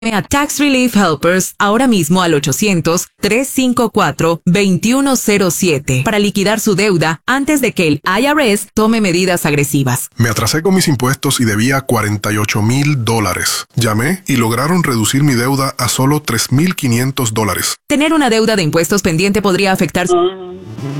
a Tax Relief Helpers ahora mismo al 800-354-2107 para liquidar su deuda antes de que el IRS tome medidas agresivas. Me atrasé con mis impuestos y debía $48,000. Llamé y lograron reducir mi deuda a solo $3,500. Tener una deuda de impuestos pendiente podría afectar